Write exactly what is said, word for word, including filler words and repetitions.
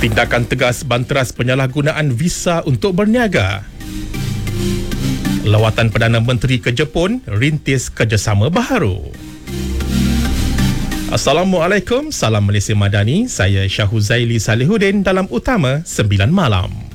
Tindakan tegas banteras penyalahgunaan visa untuk berniaga. Lawatan Perdana Menteri ke Jepun rintis kerjasama baharu. Assalamualaikum, salam Malaysia Madani. Saya Syahuzaili Salihuddin dalam Utama sembilan Malam.